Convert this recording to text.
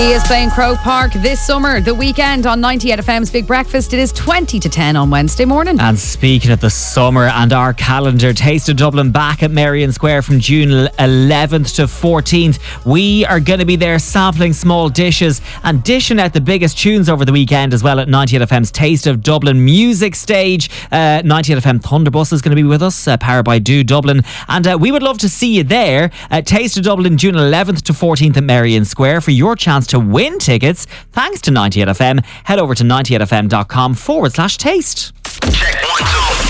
He is playing Croke Park this summer, the weekend on 98 FM's Big Breakfast. It is 20 to 10 on Wednesday morning. And speaking of the summer and our calendar, Taste of Dublin back at Merrion Square from June 11th to 14th. We are going to be there sampling small dishes and dishing out the biggest tunes over the weekend as well at 98 FM's Taste of Dublin music stage. 98 FM Thunderbus is going to be with us, powered by Do Dublin. And we would love to see you there at Taste of Dublin June 11th to 14th at Merrion Square for your chance to win tickets. Thanks to 98 FM. Head over to 98fm.com/taste. Check 1, 2.